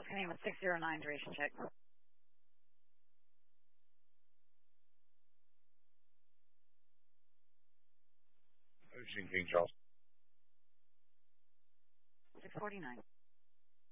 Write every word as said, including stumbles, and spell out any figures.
Name with six zero nine, duration check. Ocean King Charles. six forty-nine.